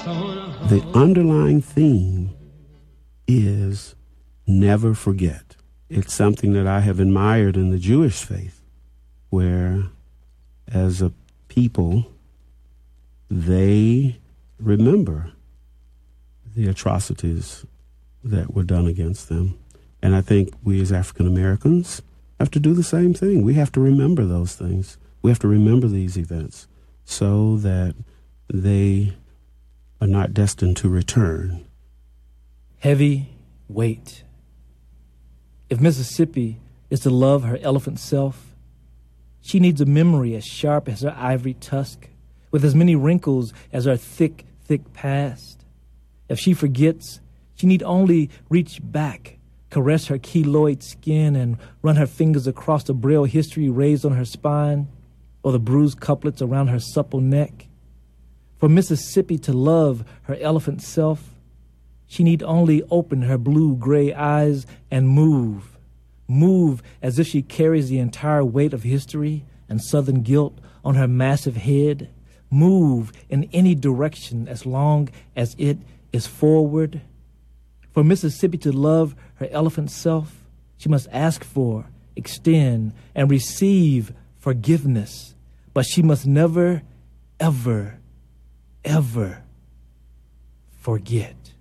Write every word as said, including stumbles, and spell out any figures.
the underlying theme is never forget. It's something that I have admired in the Jewish faith, where as a people, they remember the atrocities that were done against them. And I think we as African Americans have to do the same thing. We have to remember those things. We have to remember these events so that they are not destined to return. Heavy weight. If Mississippi is to love her elephant self, she needs a memory as sharp as her ivory tusk, with as many wrinkles as her thick, thick past. If she forgets, she need only reach back, caress her keloid skin, and run her fingers across the braille history raised on her spine, or the bruised couplets around her supple neck. For Mississippi to love her elephant self, she need only open her blue-gray eyes and move, move as if she carries the entire weight of history and Southern guilt on her massive head, move in any direction as long as it is forward. For Mississippi to love her elephant self, she must ask for, extend, and receive forgiveness, but she must never, ever, ever forget.